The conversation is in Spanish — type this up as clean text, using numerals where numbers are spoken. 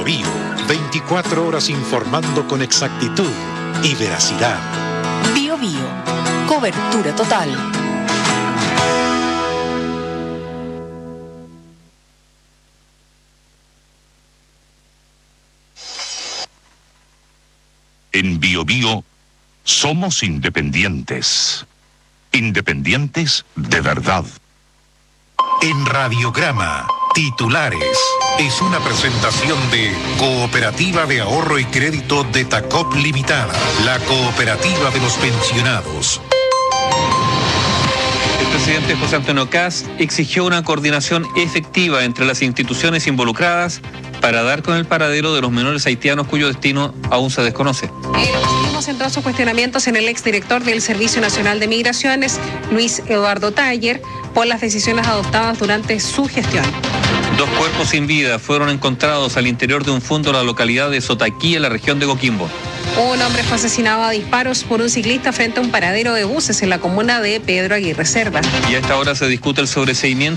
Biobío, 24 horas informando con exactitud y veracidad. Biobío, cobertura total. En Biobío somos independientes. Independientes de verdad. En Radiograma, titulares. Es una presentación de Cooperativa de Ahorro y Crédito de Tacop Limitada, la cooperativa de los pensionados. El presidente José Antonio Kast exigió una coordinación efectiva entre las instituciones involucradas para dar con el paradero de los menores haitianos cuyo destino aún se desconoce. El Ejecutivo centró sus cuestionamientos en el exdirector del Servicio Nacional de Migraciones, Luis Eduardo Taller, por las decisiones adoptadas durante su gestión. 2 cuerpos sin vida fueron encontrados al interior de un fondo en la localidad de Sotaquí, en la región de Coquimbo. Un hombre fue asesinado a disparos por un ciclista frente a un paradero de buses en la comuna de Pedro Aguirre Cerda. Y a esta hora se discute el sobreseimiento